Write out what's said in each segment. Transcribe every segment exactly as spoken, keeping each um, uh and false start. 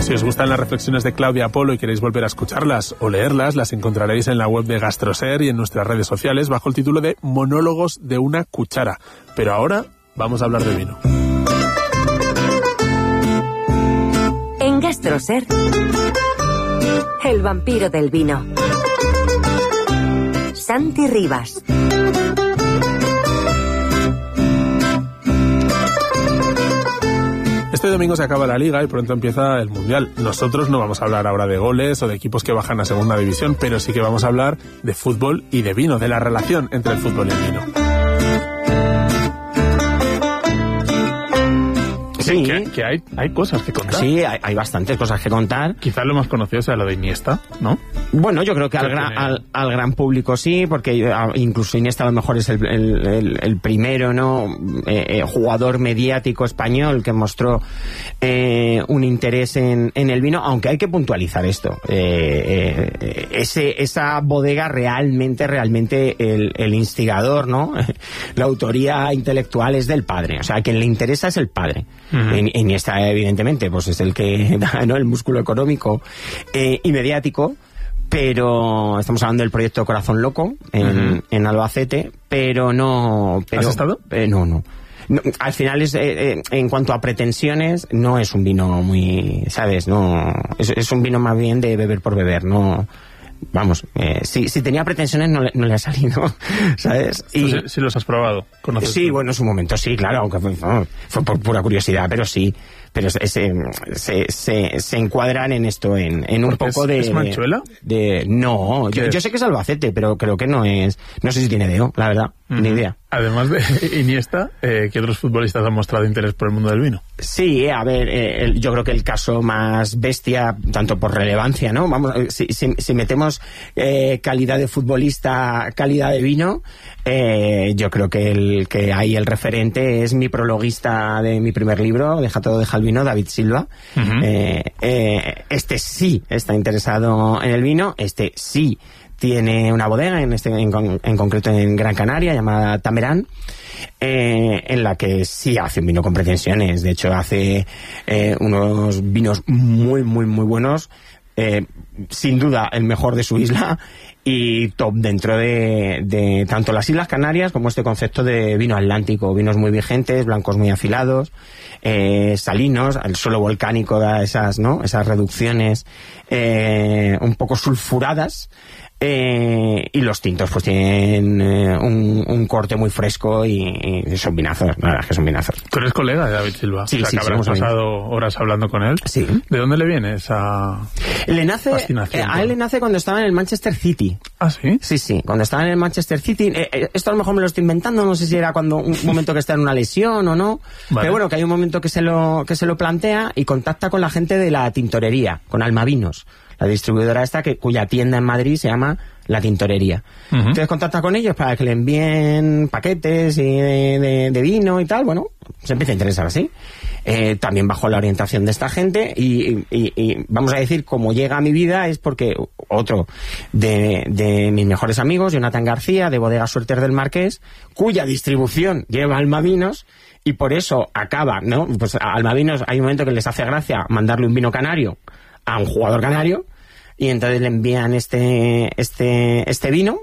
Si os gustan las reflexiones de Claudia Polo y queréis volver a escucharlas o leerlas, las encontraréis en la web de Gastroser y en nuestras redes sociales bajo el título de Monólogos de una cuchara. Pero ahora vamos a hablar de vino. En Gastroser, el vampiro del vino. Santi Rivas. Este domingo se acaba la Liga y pronto empieza el Mundial. Nosotros no vamos a hablar ahora de goles o de equipos que bajan a segunda división, pero sí que vamos a hablar de fútbol y de vino, de la relación entre el fútbol y el vino. Sí, que, que hay, hay cosas que contar. Sí, hay, hay bastantes cosas que contar. Quizás lo más conocido sea lo de Iniesta, ¿no? Bueno, yo creo que al gran, al, al gran público sí, porque incluso Iniesta a lo mejor es el, el, el, el primero, ¿no? Eh, eh, jugador mediático español que mostró eh, un interés en, en el vino, aunque hay que puntualizar esto. Eh, eh, ese, esa bodega realmente, realmente el, el instigador, ¿no? La autoría intelectual es del padre. O sea, a quien le interesa es el padre. Uh-huh. Iniesta, evidentemente, pues es el que da, ¿no?, el músculo económico eh, y mediático, pero estamos hablando del proyecto Corazón Loco en, uh-huh. en Albacete, pero no... Pero, ¿Has estado? Eh, no, no. No, al final es eh, eh, en cuanto a pretensiones no es un vino muy, ¿sabes? No es, es un vino más bien de beber por beber, no. Vamos, eh, si, si tenía pretensiones no le, no le ha salido, ¿sabes? Y si, si los has probado, ¿conoces? Sí, tú? Bueno, en su momento sí, claro, aunque fue, fue por pura curiosidad, pero sí, pero se, se, se, se encuadran en esto, en, en un poco es, de... ¿Es Manchuela? De, no, yo, yo sé que es Albacete, pero creo que no es, no sé si tiene D O, la verdad, uh-huh. ni idea. Además de Iniesta, eh, ¿qué otros futbolistas han mostrado interés por el mundo del vino? Sí, a ver, eh, el, yo creo que el caso más bestia, tanto por relevancia, ¿no? Vamos, si, si, si metemos eh, calidad de futbolista, calidad de vino, eh, yo creo que el que ahí el referente es mi prologuista de mi primer libro, Deja todo, deja el vino, David Silva. Uh-huh. eh, eh, este sí está interesado en el vino, este sí tiene una bodega, en este en, en concreto en Gran Canaria, llamada Tamerán, eh, en la que sí hace un vino con pretensiones. De hecho, hace eh, unos vinos muy, muy, muy buenos. Eh, sin duda, el mejor de su isla y top dentro de, de tanto las Islas Canarias como este concepto de vino atlántico. Vinos muy vigentes, blancos muy afilados, eh, salinos, el suelo volcánico da esas, ¿no?, esas reducciones eh, un poco sulfuradas. Eh, y los tintos pues tienen eh, un, un corte muy fresco y, y son vinazos, la verdad es que son vinazos. ¿Tú eres colega de David Silva? Sí, o sea, sí, que habrás pasado bien. horas hablando con él. Sí. ¿De dónde le viene esa le nace, fascinación? Eh, a él le nace cuando estaba en el Manchester City. ¿Ah, sí? Sí, sí, cuando estaba en el Manchester City. Eh, eh, esto a lo mejor me lo estoy inventando, no sé si era cuando un momento que está en una lesión o no. Vale. Pero bueno, que hay un momento que se lo que se lo plantea y contacta con la gente de la tintorería, con Almavinos, la distribuidora esta que cuya tienda en Madrid se llama La Tintorería. Uh-huh. Entonces contacta con ellos para que le envíen paquetes y de, de, de vino y tal. Bueno, se empieza a interesar así. Eh, también bajo la orientación de esta gente y, y, y vamos a decir, como llega a mi vida es porque otro de, de mis mejores amigos, Jonathan García, de Bodega Suertes del Marqués, cuya distribución lleva Almavinos, y por eso acaba, ¿no? Pues a Almavinos hay un momento que les hace gracia mandarle un vino canario a un jugador canario, y entonces le envían este este este vino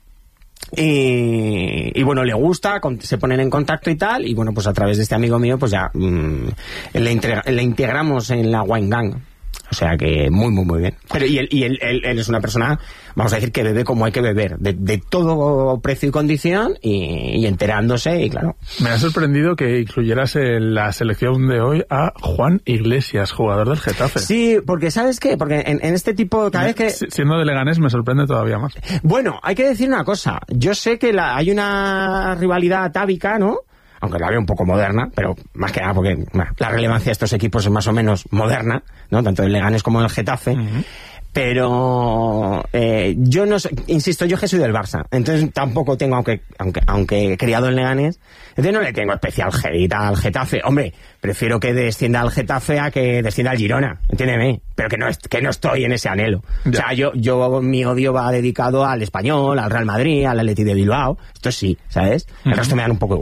y, y bueno, le gusta, con, se ponen en contacto y tal, y bueno, pues a través de este amigo mío pues ya mmm, le, integra, le integramos en la Wine Gang. O sea que muy, muy, muy bien. Pero y él, y él, él, él es una persona, vamos a decir, que bebe como hay que beber, de, de todo precio y condición, y, y enterándose, y claro. Me ha sorprendido que incluyeras en la selección de hoy a Juan Iglesias, jugador del Getafe. Sí, porque ¿sabes qué? Porque en, en este tipo, cada vez que... Siendo de Leganés me sorprende todavía más. Bueno, hay que decir una cosa. Yo sé que la, hay una rivalidad atávica, ¿no? Aunque la veo un poco moderna, pero más que nada porque bueno, la relevancia de estos equipos es más o menos moderna, ¿no? Tanto el Leganés como el Getafe. Uh-huh. Pero eh, yo no sé, insisto, yo que soy del Barça, entonces tampoco tengo, aunque aunque aunque he criado en Leganés, entonces no le tengo especial hate al Getafe. Hombre, prefiero que descienda al Getafe a que descienda al Girona, entiéndeme, pero que no que no estoy en ese anhelo. Ya. O sea, yo yo mi odio va dedicado al Español, al Real Madrid, al Atleti de Bilbao, esto sí, ¿sabes? Uh-huh. El resto me dan un poco igual.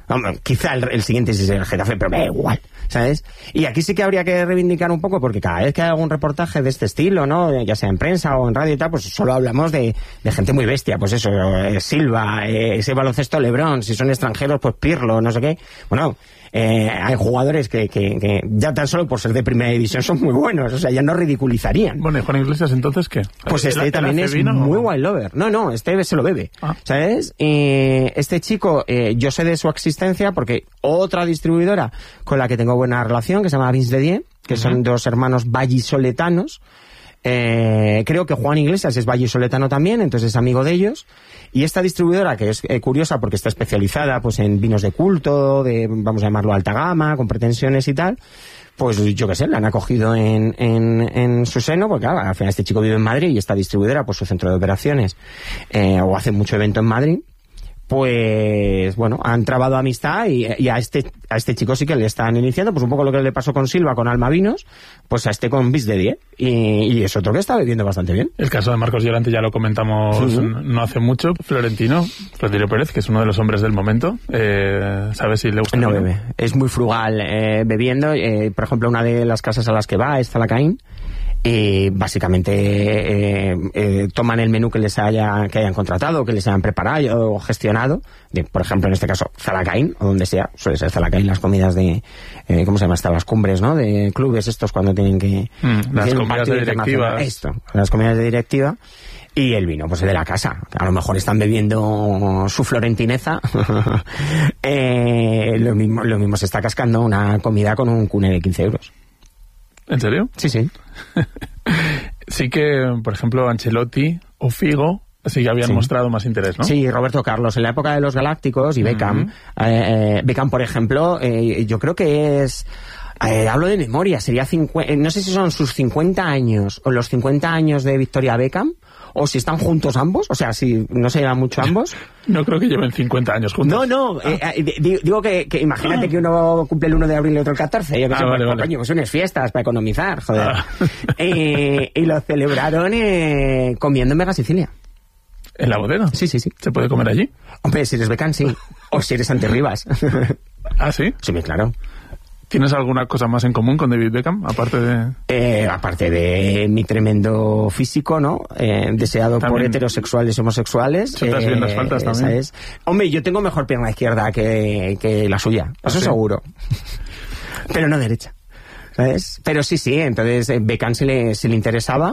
Hombre, quizá el, el siguiente sí es el Getafe, pero me da igual, ¿sabes? Y aquí sí que habría que reivindicar un poco, porque cada vez que hay algún reportaje de este estilo, ¿no? Ya sea en prensa o en radio y tal, pues solo hablamos de, de gente muy bestia, pues eso, eh, Silva, eh, ese baloncesto LeBron, si son extranjeros, pues Pirlo, no sé qué. Bueno, eh, hay jugadores que, que, que ya tan solo por ser de primera división son muy buenos, o sea, ya no ridiculizarían. Bueno, ¿y Juan Iglesias entonces qué? Pues este ¿El, también el es vino, muy wild lover. No, no, este se lo bebe, ah. ¿sabes? Eh, este chico, eh, yo sé de su existencia porque otra distribuidora con la que tengo buena relación, que se llama Vince Dedier, que uh-huh. son dos hermanos vallisoletanos. Eh, creo que Juan Iglesias es vallisoletano también, entonces es amigo de ellos. Y esta distribuidora, que es eh, curiosa porque está especializada pues en vinos de culto, de, vamos a llamarlo alta gama, con pretensiones y tal, pues yo qué sé, la han acogido en, en, en su seno, porque claro, al final este chico vive en Madrid y esta distribuidora, pues su centro de operaciones, eh, o hace mucho evento en Madrid, pues bueno, han trabado amistad y, y a este a este chico sí que le están iniciando, pues un poco lo que le pasó con Silva, con Alma Vinos, pues a este con Vince Dedier, y, y es otro que está bebiendo bastante bien. El caso de Marcos Llorente ya lo comentamos sí. no hace mucho. Florentino, Florentino Pérez, que es uno de los hombres del momento, eh, ¿sabes si le gusta? No bebe, es muy frugal eh, bebiendo, eh, por ejemplo, una de las casas a las que va es Zalacaín, y básicamente eh, eh, toman el menú que les haya que hayan contratado, que les hayan preparado o gestionado, de, por ejemplo en este caso Zalacaín, o donde sea, suele ser Zalacaín las comidas de eh, ¿cómo se llama? Hasta las cumbres, ¿no? De clubes estos cuando tienen que mm, las comidas de directiva, esto, las comidas de directiva. Y el vino, pues el de la casa. A lo mejor están bebiendo su florentineza. eh, lo mismo lo mismo se está cascando una comida con un cune de quince euros. ¿En serio? Sí, sí. Sí que, por ejemplo, Ancelotti o Figo sí que habían sí. mostrado más interés, ¿no? Sí, Roberto Carlos, en la época de los Galácticos y Beckham. Uh-huh. eh, Beckham, por ejemplo, eh, yo creo que es... Eh, hablo de memoria, sería cincuenta, no sé si son sus cincuenta años o los cincuenta años de Victoria Beckham, o si están juntos ambos, o sea, si no se llevan mucho ambos. No creo que lleven cincuenta años juntos. No, no, ah. eh, eh, digo que, que imagínate ah. que uno cumple el uno de abril y otro el catorce, yo que ah, sé, vale, pues, vale. coño, pues unas fiestas para economizar, joder. Ah. eh, y lo celebraron eh, comiendo en Mega Sicilia. ¿En la bodega? Sí, sí, sí. ¿Se puede comer allí? Hombre, si eres Beckham, sí. O si eres Antirribas. ¿Ah, sí? Sí, claro. ¿Tienes alguna cosa más en común con David Beckham, aparte de...? Eh, aparte de mi tremendo físico, ¿no? Eh, deseado también por heterosexuales y homosexuales. Se te eh, bien las faltas también. ¿Sabes? Hombre, yo tengo mejor pierna izquierda que, que la suya, eso ¿sí? seguro. Pero no derecha, ¿sabes? Pero sí, sí, entonces Beckham se le, se le interesaba.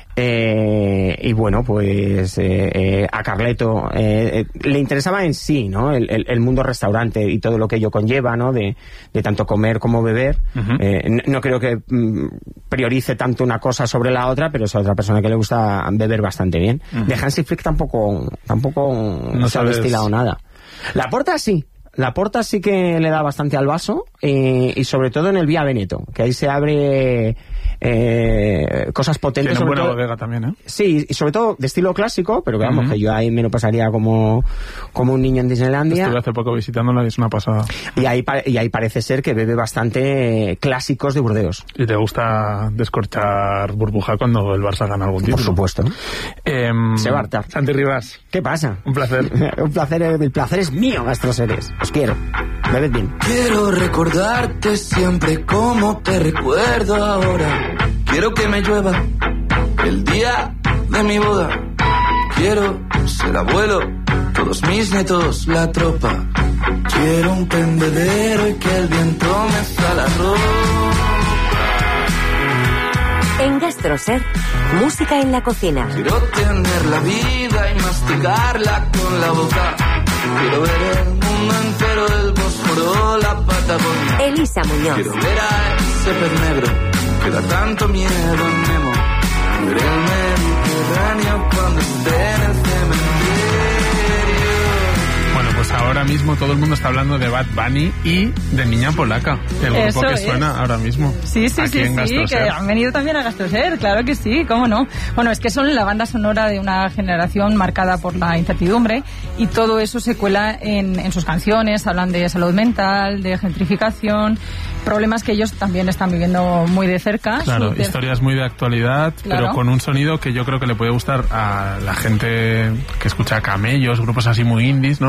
Eh, y bueno, pues eh, eh, a Carleto eh, eh, le interesaba en sí, ¿no? El, el, el mundo restaurante y todo lo que ello conlleva, ¿no? De, de tanto comer como beber. Uh-huh. eh, no, no creo que mm, priorice tanto una cosa sobre la otra, pero es otra persona que le gusta beber bastante bien. Uh-huh. De Hansi Flick tampoco, tampoco no se ha destilado nada. La Porta sí. La Porta sí que le da bastante al vaso, eh, y sobre todo en el Vía Veneto, que ahí se abre eh, cosas potentes. Tiene buena todo, bodega también, ¿eh? Sí, y sobre todo de estilo clásico, pero que vamos, uh-huh. que yo ahí me lo pasaría como, como un niño en Disneylandia. Estuve hace poco visitándola y es una pasada. Y ahí, y ahí parece ser que bebe bastante clásicos de Burdeos. Y te gusta descorchar burbuja cuando el Barça gana algún título. Por supuesto. Eh, Se va a hartar. Santi Rivas. ¿Qué pasa? Un placer. un placer, el placer es mío, Gastroseres. Os quiero. Bebed bien. Quiero recordarte siempre como te recuerdo ahora. Quiero que me llueva el día de mi boda. Quiero ser abuelo, todos mis nietos, la tropa. Quiero un tendedero y que el viento me sa la ropa. En Gastroser, música en la cocina. Quiero tener la vida y masticarla con la boca. Quiero ver el mundo entero, el Bósforo, la Patagonia. Elisa Muñoz. Quiero ver a ese pez negro que da tanto miedo en Nemo. Ver el Mediterráneo cuando esté en el cementerio. Bueno, pues ahora mismo todo el mundo está hablando de Bad Bunny y de Niña Polaca, el Eso grupo que es. suena ahora mismo. Sí, sí, aquí sí, en sí, Gastroser. que han venido también a Gastroser, claro que sí, cómo no. Bueno, es que son la banda sonora de una generación marcada por la incertidumbre y todo eso se cuela en, en sus canciones, hablan de salud mental, de gentrificación, problemas que ellos también están viviendo muy de cerca. Claro, Super... historias muy de actualidad, claro. pero con un sonido que yo creo que le puede gustar a la gente que escucha Camellos, grupos así muy indies, ¿no? Sí. Y también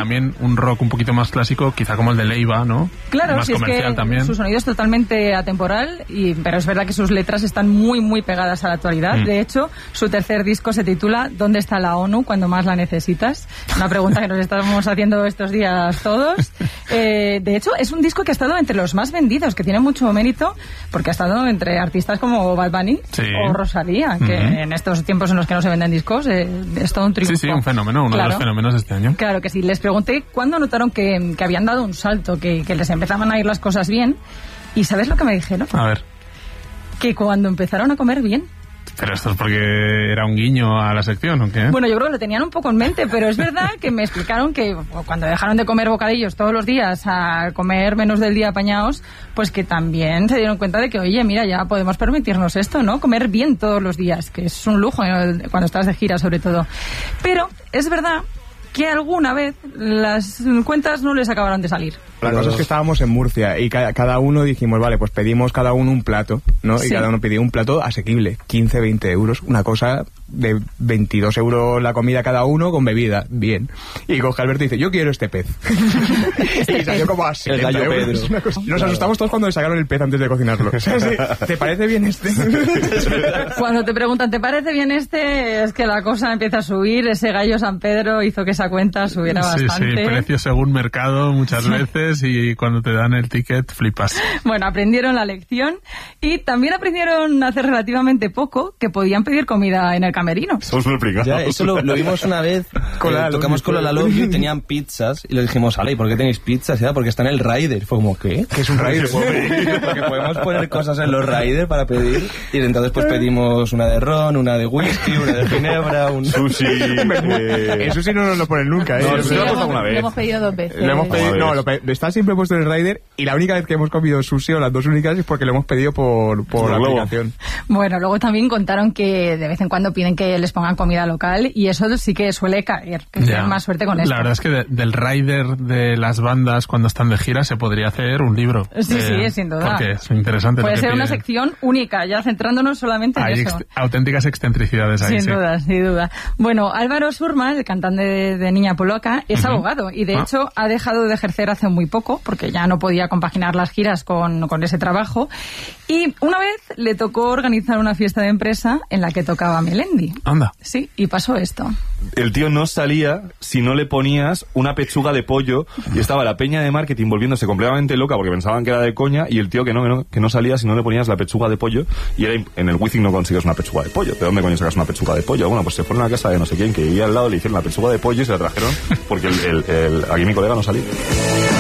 también un rock un poquito más clásico, quizá como el de Leiva, ¿no? Claro, más si comercial es que también. Su sonido es totalmente atemporal, y, pero es verdad que sus letras están muy, muy pegadas a la actualidad. Mm. De hecho, su tercer disco se titula ¿Dónde está la ONU cuando más la necesitas? Una pregunta que nos estamos haciendo estos días todos. Eh, de hecho, es un disco que ha estado entre los más vendidos, que tiene mucho mérito, porque ha estado entre artistas como Bad Bunny sí. o Rosalía, que uh-huh. en estos tiempos en los que no se venden discos eh, es todo un triunfo. Sí, sí, un fenómeno, uno claro. de los fenómenos de este año. Claro que sí. Les pregunté cuándo notaron que, que habían dado un salto, que, que les empezaban a ir las cosas bien, y ¿sabes lo que me dijeron? A ver. Que cuando empezaron a comer bien. ¿Pero esto es porque era un guiño a la sección o qué? Bueno, yo creo que lo tenían un poco en mente, pero es verdad que me explicaron que cuando dejaron de comer bocadillos todos los días a comer menús del día apañados, pues que también se dieron cuenta de que, oye, mira, ya podemos permitirnos esto, ¿no? Comer bien todos los días, que es un lujo, ¿no? Cuando estás de gira sobre todo. Pero es verdad que alguna vez las cuentas no les acabaron de salir. La cosa es que estábamos en Murcia y ca- cada uno dijimos, vale, pues pedimos cada uno un plato, ¿no? Sí. Y cada uno pidió un plato asequible, quince, veinte euros, una cosa de veintidós euros la comida cada uno con bebida, bien. Y coge Alberto y dice, yo quiero este pez. Y salió como así. El gallo Pedro. Nos claro. asustamos todos cuando le sacaron el pez antes de cocinarlo. O sea, sí, ¿te parece bien este? Cuando te preguntan, ¿te parece bien este? Es que la cosa empieza a subir, ese gallo San Pedro hizo que esa cuenta subiera sí, bastante. Sí, precio según mercado muchas sí. veces. Y cuando te dan el ticket flipas. Bueno, aprendieron la lección y también aprendieron hace relativamente poco que podían pedir comida en el camerino. Somos muy explicados. Ya, eso lo, lo vimos una vez. Con eh, la tocamos con la Love You, tenían pizzas y le dijimos, Ale, ¿por qué tenéis pizzas? Ya, porque está en el rider. Fue como, ¿qué? ¿Qué es un rider? Porque podemos poner cosas en los riders para pedir. Y entonces pues pedimos una de ron, una de whisky, una de ginebra, un sushi. Eh... El sushi no nos lo ponen nunca, ¿eh? No, sí, lo, lo, hemos, alguna vez. Lo hemos pedido dos veces. Lo hemos pedido, no, lo pe- está siempre puesto en el rider, y la única vez que hemos comido sushi, o las dos únicas, es porque lo hemos pedido por, por la aplicación. Bueno, luego también contaron que de vez en cuando piden que les pongan comida local, y eso sí que suele caer, que tienen más suerte con esto. La verdad es que de, del rider de las bandas cuando están de gira se podría hacer un libro. Sí, eh, sí, sin duda. Porque es interesante. Puede lo que ser piden. una sección única, ya centrándonos solamente en Hay eso. Ex- auténticas excentricidades ahí, Sin sí. duda, sin duda. Bueno, Álvaro Surma, el cantante de, de Niña Polaca, es uh-huh. abogado, y de ah. hecho ha dejado de ejercer hace muy poco, porque ya no podía compaginar las giras con, con ese trabajo, y una vez le tocó organizar una fiesta de empresa en la que tocaba Melendi. Anda. Sí, y pasó esto. El tío no salía si no le ponías una pechuga de pollo, y estaba la peña de marketing volviéndose completamente loca porque pensaban que era de coña, y el tío que no, que no, que no salía si no le ponías la pechuga de pollo, y era imp- en el Wizzing no consigues una pechuga de pollo. ¿De dónde coño sacas una pechuga de pollo? Bueno, pues se fueron a casa de no sé quién que vivía al lado, le hicieron la pechuga de pollo y se la trajeron porque el, el, el, aquí mi colega no salía.